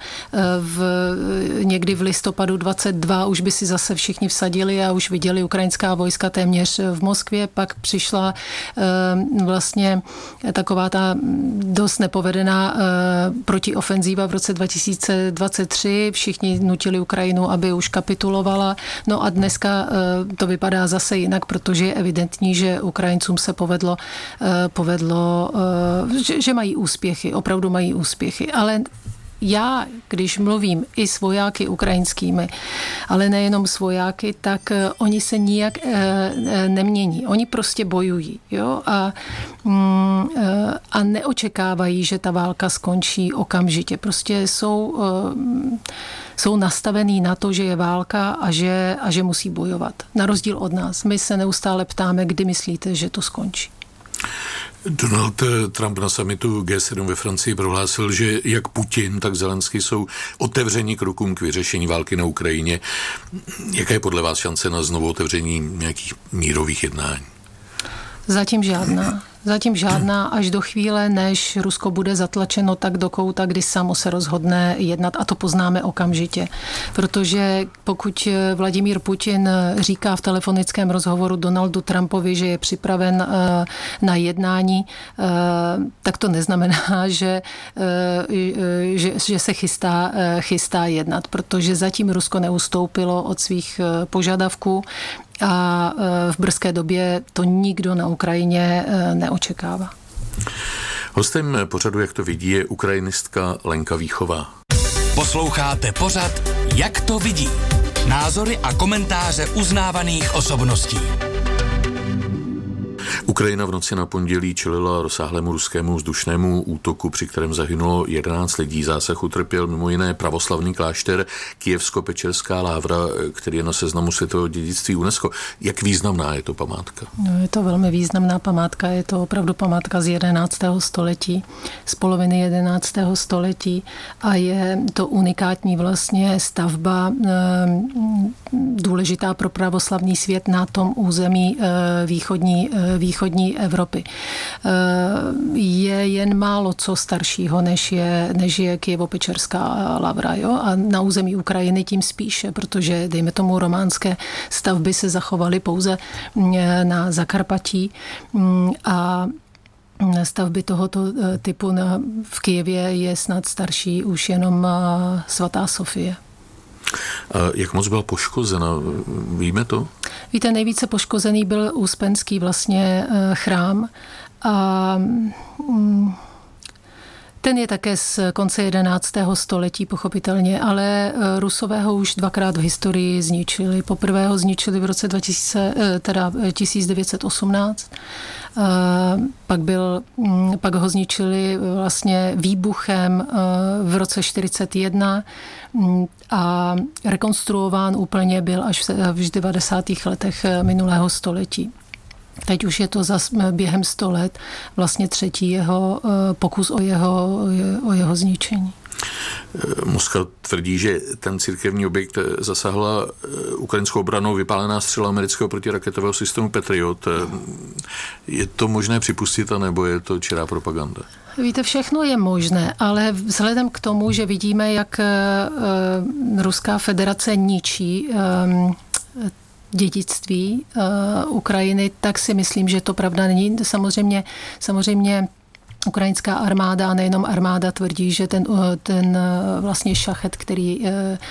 Někdy v listopadu 22 už by si zase všichni vsadili a už viděli ukrajinská vojska téměř v Moskvě. Pak přišla vlastně taková ta dost nepovedená protiofenzíva v roce 2023. Všichni nutili Ukrajinu, aby už kapitulovala. No a dneska to vypadá zase jinak, protože je evidentní, že Ukrajincům se povedlo, že mají úspěchy, opravdu mají úspěchy. Ale já, když mluvím i s vojáky ukrajinskými, ale nejenom s vojáky, tak oni se nijak nemění. Oni prostě bojují. Jo? A neočekávají, že ta válka skončí okamžitě. Prostě jsou nastavený na to, že je válka a že musí bojovat. Na rozdíl od nás. My se neustále ptáme, kdy myslíte, že to skončí. Donald Trump na summitu G7 ve Francii prohlásil, že jak Putin, tak Zelenský jsou otevření krokům k vyřešení války na Ukrajině. Jaká je podle vás šance na znovu otevření nějakých mírových jednání? Zatím žádná. Zatím žádná až do chvíle, než Rusko bude zatlačeno tak do kouta, kdy samo se rozhodne jednat, a to poznáme okamžitě. Protože pokud Vladimír Putin říká v telefonickém rozhovoru Donaldu Trumpovi, že je připraven na jednání, tak to neznamená, že se chystá jednat, protože zatím Rusko neustoupilo od svých požadavků a v brzké době to nikdo na Ukrajině neočekává. Hostem pořadu, jak to vidí, je ukrajinistka Lenka Víchová. Posloucháte pořad Jak to vidí? Názory a komentáře uznávaných osobností. Ukrajina v noci na pondělí čelila rozsáhlému ruskému vzdušnému útoku, při kterém zahynulo 11 lidí. Zásah utrpěl mimo jiné pravoslavný klášter Kyjevsko-Pečerská lávra, který je na seznamu světového dědictví UNESCO. Jak významná je to památka? No, je to velmi významná památka, je to opravdu památka z 11. století, z poloviny 11. století a je to unikátní vlastně stavba, důležitá pro pravoslavný svět na tom území východní Evropy. Je jen málo co staršího, než je Kyjevo-Pečerská lavra. Jo? A na území Ukrajiny tím spíše, protože, dejme tomu, románské stavby se zachovaly pouze na Zakarpatí a stavby tohoto typu v Kyjevě je snad starší už jenom svatá Sofie. A jak moc byla poškozena? Víme to? Víte, nejvíce poškozený byl Úspenský vlastně chrám a ten je také z konce 11. století pochopitelně, ale Rusové ho už dvakrát v historii zničili. Poprvé ho zničili v roce 1918, pak ho zničili vlastně výbuchem v roce 1941 a rekonstruován úplně byl až v 90. letech minulého století. Teď už je to během 100 let vlastně třetí jeho pokus o jeho zničení. Moskva tvrdí, že ten církevní objekt zasáhla ukrajinskou obranou vypálená střela amerického protiraketového systému Patriot. Je to možné připustit, anebo je to čirá propaganda? Víte, všechno je možné, ale vzhledem k tomu, že vidíme, jak Ruská federace ničí dědictví Ukrajiny, tak si myslím, že to pravda není. Samozřejmě ukrajinská armáda, a nejenom armáda, tvrdí, že ten vlastně šachet, který,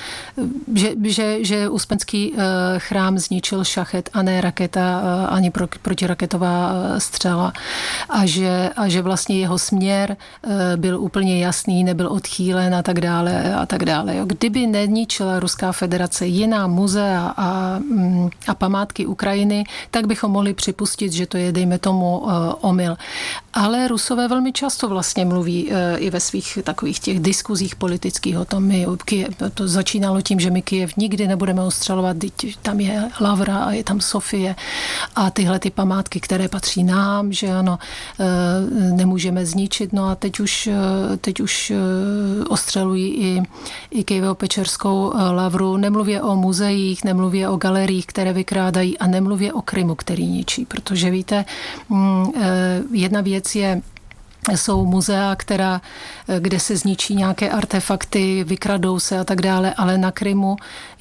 že Úspenský chrám zničil šachet a ne raketa, ani protiraketová střela. A že vlastně jeho směr byl úplně jasný, nebyl odchýlen a tak dále a tak dále. Kdyby neničila Ruská federace jiná muzea a památky Ukrajiny, tak bychom mohli připustit, že to je, dejme tomu, omyl. Ale Rusové velmi často vlastně mluví i ve svých takových těch diskuzích politických o tom, to začínalo tím, že my Kyjev nikdy nebudeme ostřelovat, tam je Lavra a je tam Sofie a tyhle ty památky, které patří nám, že ano, nemůžeme zničit. No a teď už ostřelují i Kyjevo-Pečerskou Lavru. Nemluvě o muzeích, nemluvě o galeriích, které vykrádají a nemluvě o Krymu, který ničí, protože víte, jedna věc jsou muzea, kde se zničí nějaké artefakty, vykradou se a tak dále, ale na Krymu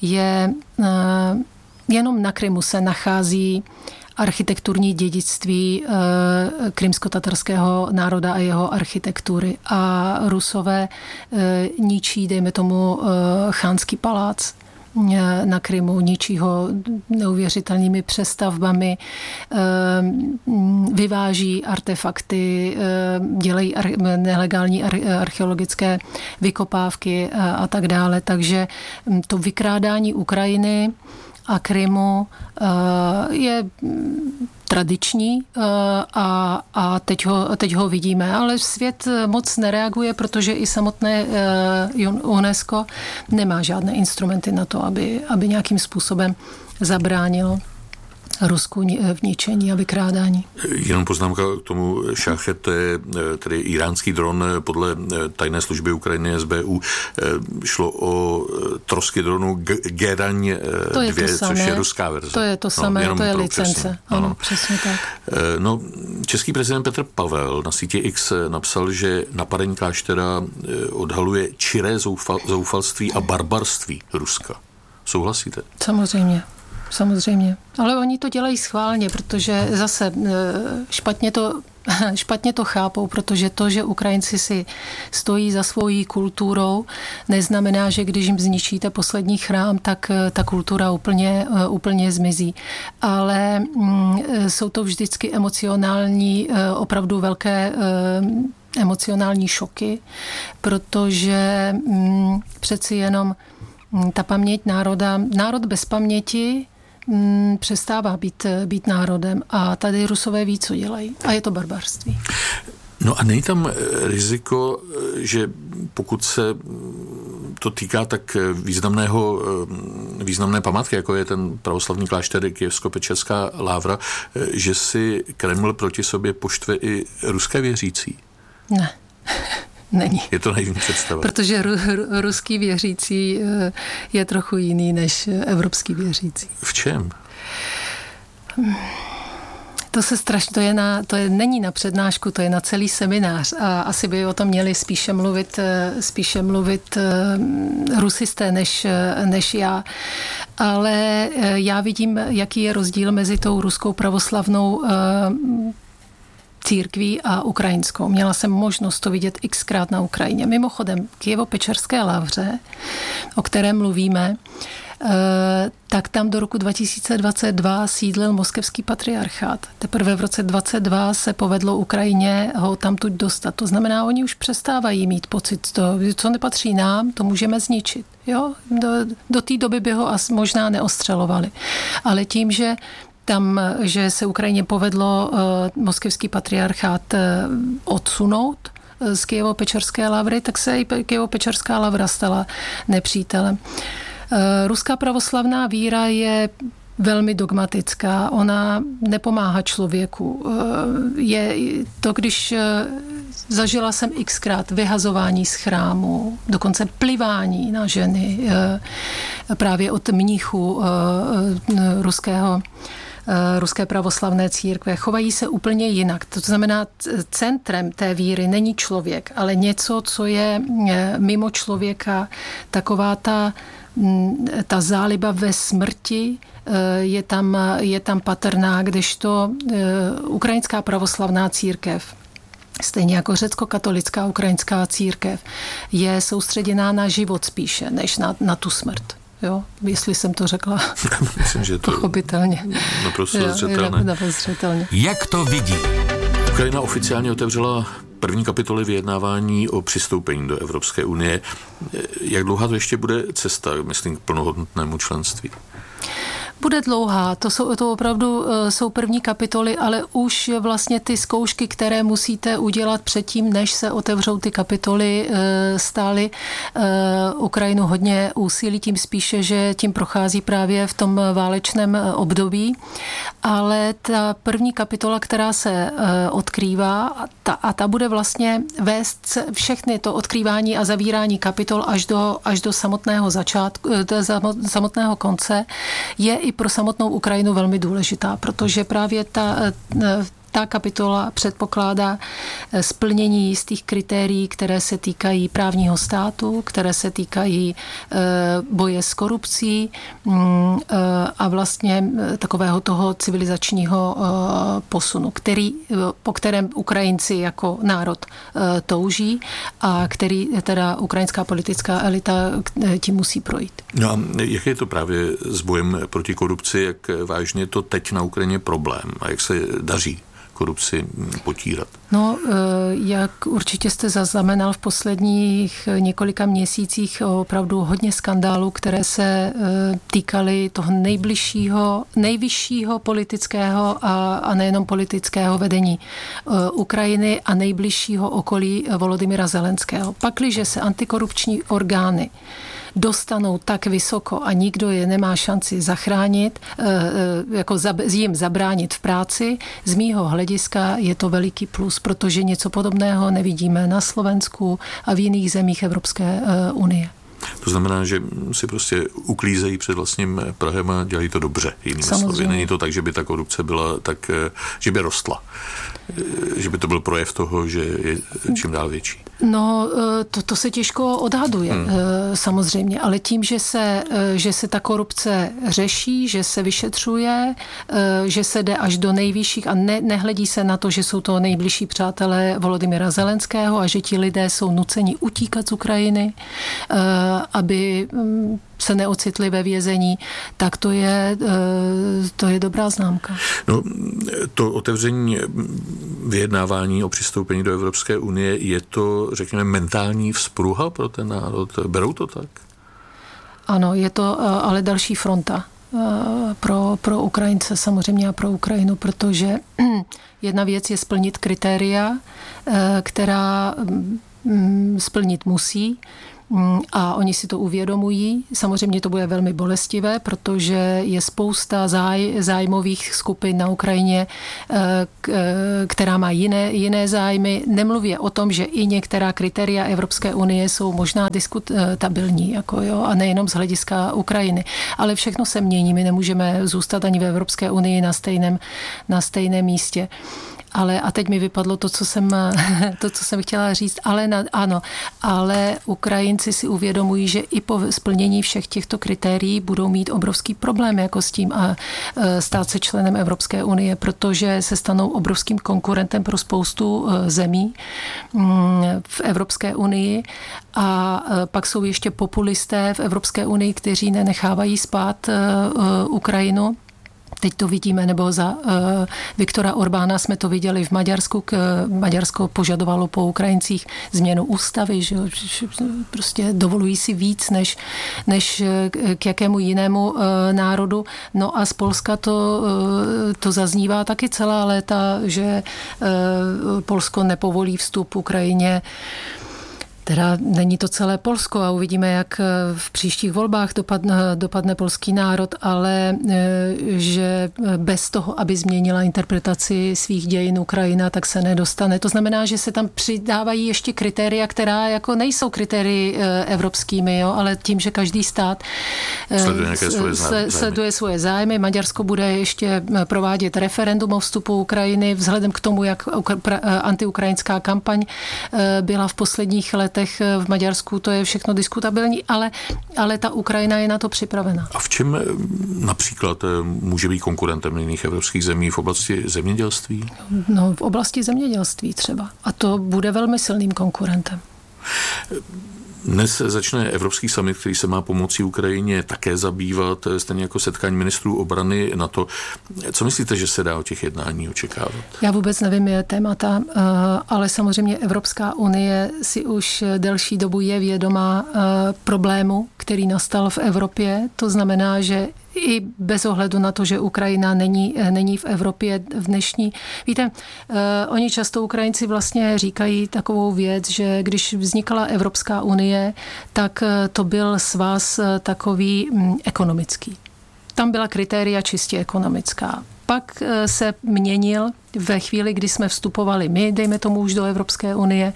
jenom na Krymu se nachází architekturní dědictví krymsko-tatarského národa a jeho architektury. A Rusové ničí, dejme tomu, Chánský palác na Krymu, ničí ho neuvěřitelnými přestavbami, vyváží artefakty, dělají nelegální archeologické vykopávky a tak dále. Takže to vykrádání Ukrajiny a Krymu je tradiční a teď ho vidíme. Ale svět moc nereaguje, protože i samotné UNESCO nemá žádné instrumenty na to, aby nějakým způsobem zabránilo Rusku v ničení a vykrádání. Jenom poznámka k tomu šáchet, to je tedy iránský dron podle tajné služby Ukrajiny SBU. Šlo o trosky dronu Geraň 2, což je ruská verze. To je to samé, to je licence. Ano, přesně tak. No, český prezident Petr Pavel na síti X napsal, že napadení kláštera odhaluje čiré zoufalství a barbarství Ruska. Souhlasíte? Samozřejmě. Ale oni to dělají schválně, protože zase špatně to chápou, protože to, že Ukrajinci si stojí za svojí kulturou, neznamená, že když jim zničíte poslední chrám, tak ta kultura úplně zmizí. Ale jsou to vždycky opravdu velké emocionální šoky, protože přeci jenom ta paměť národ bez paměti přestává být národem a tady Rusové ví, co dělají. A je to barbarství. No a není tam riziko, že pokud se to týká tak významné památky, jako je ten pravoslavný klášter Kyjevsko-Pečerská lávra, že si Kreml proti sobě poštve i ruské věřící? Ne. Není. Je to naivní představa. Protože ruský věřící je trochu jiný než evropský věřící. V čem? To není na přednášku, to je na celý seminář a asi by o tom měli spíše mluvit rusisté než já. Ale já vidím, jaký je rozdíl mezi tou ruskou pravoslavnou církví a ukrajinskou. Měla jsem možnost to vidět xkrát na Ukrajině. Mimochodem, Kyjevo-Pečerské lavře, o které mluvíme, tak tam do roku 2022 sídlil moskevský patriarchát. Teprve v roce 2022 se povedlo Ukrajině ho tamtud dostat. To znamená, oni už přestávají mít pocit, co nepatří nám, to můžeme zničit. Jo? Do té doby by ho možná neostřelovali. Ale tím, že se Ukrajině povedlo moskevský patriarchát odsunout z Kyjevo-Pečerské lavry, tak se i Kyjevo-Pečerská lavra stala nepřítelem. Ruská pravoslavná víra je velmi dogmatická. Ona nepomáhá člověku. Je to, když zažila jsem xkrát vyhazování z chrámu, dokonce plivání na ženy právě od mnichů ruské pravoslavné církve. Chovají se úplně jinak. To znamená, centrem té víry není člověk, ale něco, co je mimo člověka, taková ta záliba ve smrti je tam patrná, kdežto ukrajinská pravoslavná církev, stejně jako řecko-katolická ukrajinská církev, je soustředěná na život spíše, než na tu smrt. Jo, jestli jsem to řekla. Myslím, že to pochopitelně. Naprosto zřetelné. Jak to vidí? Ukrajina oficiálně otevřela první kapitoly vyjednávání o přistoupení do Evropské unie. Jak dlouhá to ještě bude cesta, myslím, k plnohodnotnému členství? Bude dlouhá, to opravdu jsou první kapitoly, ale už vlastně ty zkoušky, které musíte udělat předtím, než se otevřou ty kapitoly, stály Ukrajinu hodně úsilí, tím spíše, že tím prochází právě v tom válečném období. Ale ta první kapitola, která se odkrývá, ta bude vlastně vést všechny to odkrývání a zavírání kapitol až do samotného začátku, samotného konce, je i pro samotnou Ukrajinu velmi důležitá, protože právě ta kapitola předpokládá splnění jistých kritérií, které se týkají právního státu, které se týkají boje s korupcí a vlastně takového toho civilizačního posunu, po kterém Ukrajinci jako národ touží a který teda ukrajinská politická elita tím musí projít. No a jak je to právě s bojem proti korupci, jak vážně to teď na Ukrajině problém a jak se daří korupci potírat? No, jak určitě jste zaznamenal v posledních několika měsících opravdu hodně skandálů, které se týkaly toho nejvyššího politického a nejenom politického vedení Ukrajiny a nejbližšího okolí Volodymyra Zelenského. Pakliže se antikorupční orgány dostanou tak vysoko a nikdo je nemá šanci zachránit, jako jim zabránit v práci, z mýho hlediska je to veliký plus, protože něco podobného nevidíme na Slovensku a v jiných zemích Evropské unie. To znamená, že si prostě uklízejí před vlastním prahem a dělají to dobře. Jinými slovy. Není to tak, že by ta korupce byla tak, že by rostla. Že by to byl projev toho, že je čím dál větší. No, to se těžko odhaduje, samozřejmě, ale tím, že se ta korupce řeší, že se vyšetřuje, že se jde až do nejvyšších a nehledí se na to, že jsou to nejbližší přátelé Volodymyra Zelenského a že ti lidé jsou nuceni utíkat z Ukrajiny, aby se neocitli ve vězení, tak to je dobrá známka. No, to otevření vyjednávání o přistoupení do Evropské unie, je to, řekněme, mentální vzpruha pro ten národ? Berou to tak? Ano, je to ale další fronta pro Ukrajince samozřejmě a pro Ukrajinu, protože jedna věc je splnit kritéria, která splnit musí, a oni si to uvědomují. Samozřejmě to bude velmi bolestivé, protože je spousta zájmových skupin na Ukrajině, která má jiné zájmy. Nemluvě o tom, že i některá kritéria Evropské unie jsou možná diskutabilní, a nejenom z hlediska Ukrajiny. Ale všechno se mění. My nemůžeme zůstat ani v Evropské unii na stejném místě. A teď mi vypadlo to, co jsem chtěla říct, ale Ukrajinci si uvědomují, že i po splnění všech těchto kritérií budou mít obrovský problém jako s tím a stát se členem Evropské unie, protože se stanou obrovským konkurentem pro spoustu zemí v Evropské unii a pak jsou ještě populisté v Evropské unii, kteří nenechávají spát Ukrajinu. Teď to vidíme, nebo za Viktora Orbána jsme to viděli v Maďarsku. Maďarsko požadovalo po Ukrajincích změnu ústavy, že prostě dovolují si víc než k jakému jinému národu. No a z Polska to zaznívá taky celá léta, že Polsko nepovolí vstup Ukrajině. Teda není to celé Polsko a uvidíme, jak v příštích volbách dopadne polský národ, ale že bez toho, aby změnila interpretaci svých dějin Ukrajina, tak se nedostane. To znamená, že se tam přidávají ještě kritéria, která jako nejsou kritérii evropskými, ale tím, že každý stát sleduje svoje zájmy. Maďarsko bude ještě provádět referendum o vstupu Ukrajiny vzhledem k tomu, jak antiukrajinská kampaň byla v posledních letech v Maďarsku, to je všechno diskutabilní, ale ta Ukrajina je na to připravena. A v čem například může být konkurentem jiných evropských zemí v oblasti zemědělství? No, v oblasti zemědělství třeba. A to bude velmi silným konkurentem. Dnes začne Evropský summit, který se má pomocí Ukrajině také zabývat, stejně jako setkání ministrů obrany NATO. Co myslíte, že se dá o těch jednání očekávat? Já vůbec nevím, je témata, ale samozřejmě Evropská unie si už delší dobu je vědomá problému, který nastal v Evropě. To znamená, že i bez ohledu na to, že Ukrajina není v Evropě v dnešní. Víte, oni často Ukrajinci vlastně říkají takovou věc, že když vznikala Evropská unie, tak to byl svaz takový ekonomický. Tam byla kritéria čistě ekonomická. Pak se měnil ve chvíli, kdy jsme vstupovali my, dejme tomu už do Evropské unie,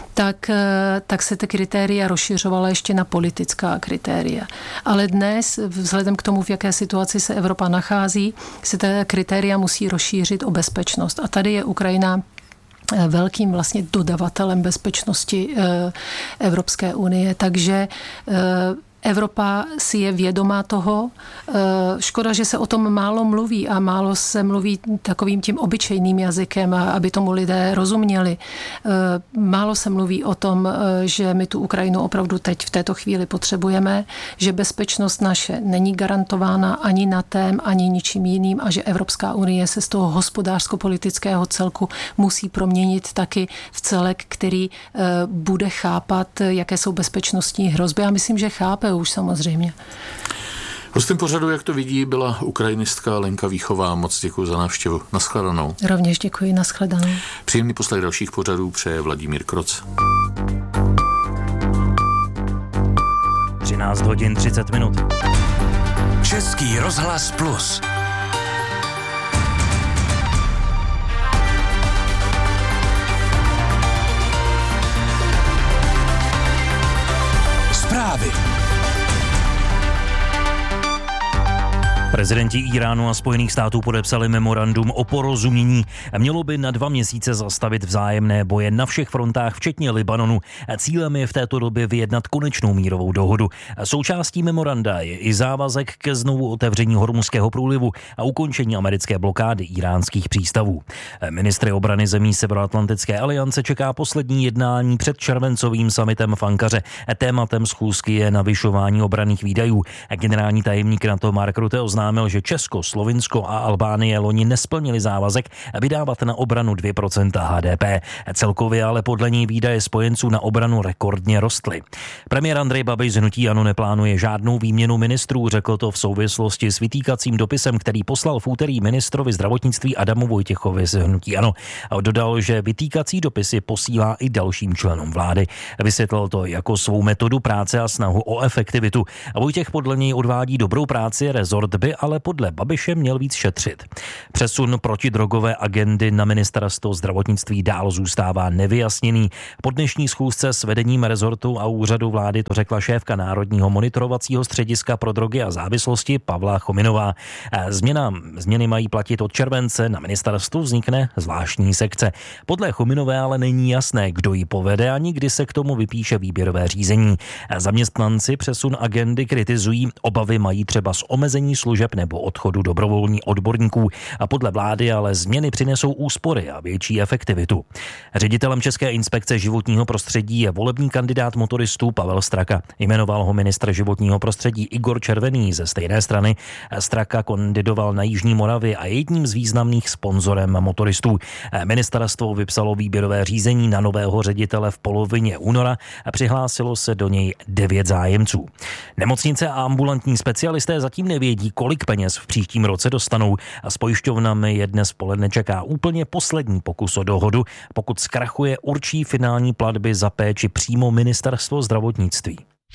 tak se ty kritéria rozšiřovala ještě na politická kritéria. Ale dnes, vzhledem k tomu, v jaké situaci se Evropa nachází, se ta kritéria musí rozšířit o bezpečnost. A tady je Ukrajina velkým vlastně dodavatelem bezpečnosti Evropské unie. Takže Evropa si je vědomá toho. Škoda, že se o tom málo mluví a málo se mluví takovým tím obyčejným jazykem, aby tomu lidé rozuměli. Málo se mluví o tom, že my tu Ukrajinu opravdu teď v této chvíli potřebujeme, že bezpečnost naše není garantována ani NATEM, ani ničím jiným a že Evropská unie se z toho hospodářsko-politického celku musí proměnit taky v celek, který bude chápat, jaké jsou bezpečnostní hrozby. A myslím, že chápe už samozřejmě. Hostem pořadu, jak to vidí, byla ukrajinistka Lenka Víchová. Moc děkuji za návštěvu. Naschledanou. Rovněž děkuji, naschledanou. Příjemný poslech dalších pořadů přeje Vladimír Kroc. 13 hodin 30 minut. Český rozhlas Plus. Zprávy. Prezidenti Íránu a Spojených států podepsali memorandum o porozumění. Mělo by na 2 měsíce zastavit vzájemné boje na všech frontách, včetně Libanonu. Cílem je v této době vyjednat konečnou mírovou dohodu. Součástí memoranda je i závazek ke znovu otevření Hormuzského průlivu a ukončení americké blokády iránských přístavů. Ministry obrany zemí Severoatlantické aliance čeká poslední jednání před červencovým summitem v Ankaře. Tématem schůzky je navyšování obranných výdajů. Generální tajemník NATO Mark Rutte oznámil, že Česko, Slovinsko a Albánie loni nesplnili závazek vydávat na obranu 2% HDP. Celkově ale podle něj výdaje spojenců na obranu rekordně rostly. Premiér Andrej Babiš z hnutí ANO neplánuje žádnou výměnu ministrů, řekl to v souvislosti s vytýkacím dopisem, který poslal v úterý ministrovi zdravotnictví Adamu Vojtěchovi z hnutí ANO. A dodal, že vytýkací dopisy posílá i dalším členům vlády. Vysvětlil to jako svou metodu práce a snahu o efektivitu. A Vojtěch podle něj odvádí dobrou práci, rezort by ale podle Babiše měl víc šetřit. Přesun protidrogové agendy na ministerstvo zdravotnictví dál zůstává nevyjasněný. Po dnešní schůzce s vedením rezortu a úřadu vlády to řekla šéfka Národního monitorovacího střediska pro drogy a závislosti Pavla Chominová. Změny mají platit od července, na ministerstvu vznikne zvláštní sekce. Podle Chominové ale není jasné, kdo ji povede ani kdy se k tomu vypíše výběrové řízení. Zaměstnanci přesun agendy kritizují, obavy mají třeba z omezení služeb nebo odchodu dobrovolných odborníků a podle vlády ale změny přinesou úspory a větší efektivitu. Ředitelem České inspekce životního prostředí je volební kandidát motoristů Pavel Straka. Jmenoval ho ministr životního prostředí Igor Červený ze stejné strany. Straka kandidoval na Jižní Moravě a je jedním z významných sponzorem motoristů. Ministerstvo vypsalo výběrové řízení na nového ředitele v polovině února a přihlásilo se do něj 9 zájemců. Nemocnice a ambulantní specialisté zatím nevědí, kolik peněz v příštím roce dostanou a s pojišťovnami je dnes poledne čeká úplně poslední pokus o dohodu. Pokud zkrachuje, určí finální platby za péči přímo ministerstvo zdravotnictví.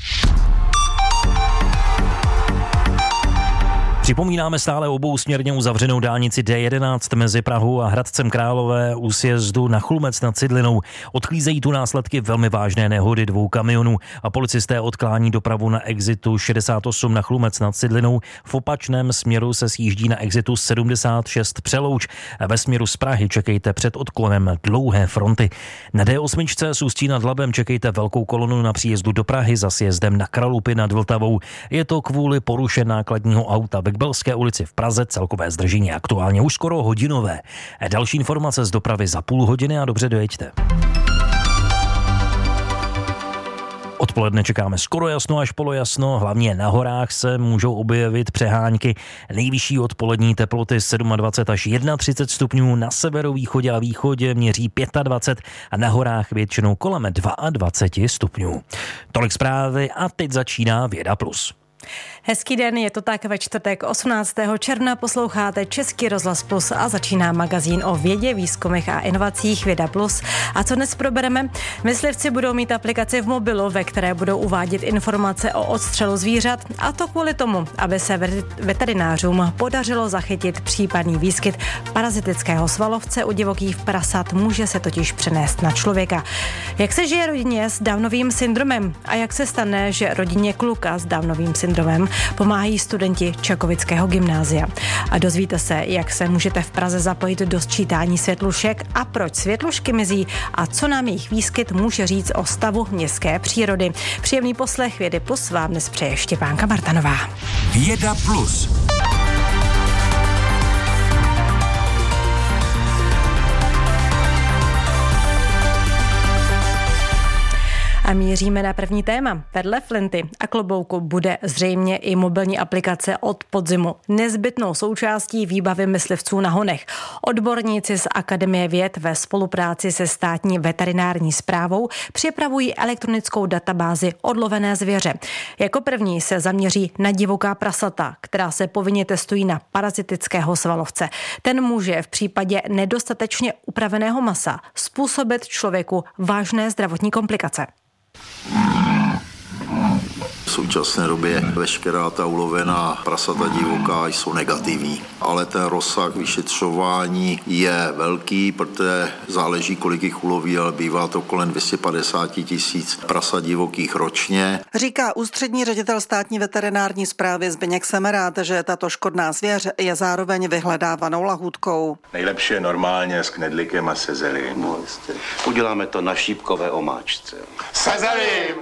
Připomínáme stále obousměrně uzavřenou dálnici D11 mezi Prahou a Hradcem Králové u sjezdu na Chlumec nad Cidlinou. Odklízejí tu následky velmi vážné nehody 2 kamionů a policisté odklání dopravu na exitu 68 na Chlumec nad Cidlinou. V opačném směru se sjíždí na exitu 76 Přelouč. Ve směru z Prahy čekejte před odklonem dlouhé fronty. Na D8 s Ústí nad Labem čekejte velkou kolonu na příjezdu do Prahy za sjezdem na Kralupy nad Vltavou. Je to kvůli poruše nákladního auta ve Belské ulici v Praze, celkové zdržení aktuálně už skoro hodinové. Další informace z dopravy za půl hodiny a dobře dojeďte. Odpoledne čekáme skoro jasno až polojasno, hlavně na horách se můžou objevit přehánky. Nejvyšší odpolední teploty 27 až 31 stupňů, na severovýchodě a východě měří 25 a na horách většinou kolem 22 stupňů. Tolik zprávy a teď začíná Věda Plus. Hezký den, je to tak ve čtvrtek 18. června, posloucháte Český rozhlas Plus a začíná magazín o vědě, výzkumech a inovacích Věda Plus. A co dnes probereme? Myslivci budou mít aplikaci v mobilu, ve které budou uvádět informace o odstřelu zvířat, a to kvůli tomu, aby se veterinářům podařilo zachytit případný výskyt parazitického svalovce u divokých prasat, může se totiž přenést na člověka. Jak se žije rodině s Downovým syndromem a jak se stane, že rodině kluka s Downovým syndromem pomáhají studenti Čakovického gymnázia. A dozvíte se, jak se můžete v Praze zapojit do sčítání světlušek a proč světlušky mizí a co nám jejich výskyt může říct o stavu městské přírody. Příjemný poslech Vědy Plus vám dnes přeje Štěpánka Martanová. Věda Plus. A míříme na první téma. Vedle flinty a klobouku bude zřejmě i mobilní aplikace od podzimu nezbytnou součástí výbavy myslivců na honech. Odborníci z Akademie věd ve spolupráci se státní veterinární správou připravují elektronickou databázi odlovené zvěře. Jako první se zaměří na divoká prasata, která se povinně testují na parazitického svalovce. Ten může v případě nedostatečně upraveného masa způsobit člověku vážné zdravotní komplikace. současné době veškerá ta ulovená prasata divoká jsou negativní. Ale ten rozsah vyšetřování je velký, protože záleží, kolik jich uloví, ale bývá to kolem 250 000 prasat divokých ročně. Říká ústřední ředitel státní veterinární správy Zbyněk Semerád, že tato škodná zvěř je zároveň vyhledávanou lahůdkou. Nejlepší je normálně s knedlíkem a se zelím. No, uděláme to na šípkové omáčce. Se zelím!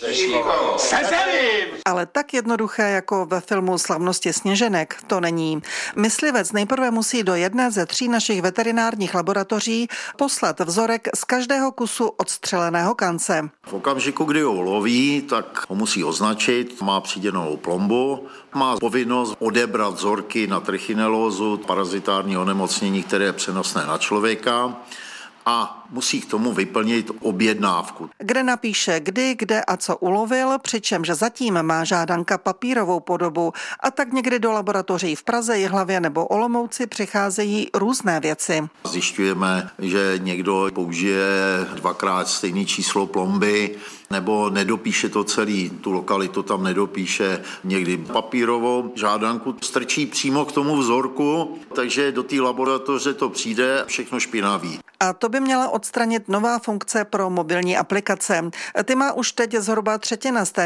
Ale tak jednoduché jako ve filmu Slavnosti sněženek to není. Myslivec nejprve musí do jedné ze 3 našich veterinárních laboratoří poslat vzorek z každého kusu odstřeleného kance. V okamžiku, kdy ho loví, tak ho musí označit, má přidělenou plombu, má povinnost odebrat vzorky na trichinelózu, parazitární onemocnění, které je přenosné na člověka, a musí k tomu vyplnit objednávku. Kde napíše kdy, kde a co ulovil, přičemž zatím má žádanka papírovou podobu a tak někdy do laboratoří v Praze, Jihlavě nebo Olomouci přicházejí různé věci. Zjišťujeme, že někdo použije 2x stejné číslo plomby nebo nedopíše to celý, tu lokalitu tam nedopíše, někdy papírovou žádanku strčí přímo k tomu vzorku, takže do té laboratoře to přijde všechno špinavý. A to by měla odstranit nová funkce pro mobilní aplikace. Ty má už teď zhruba 1/3 z té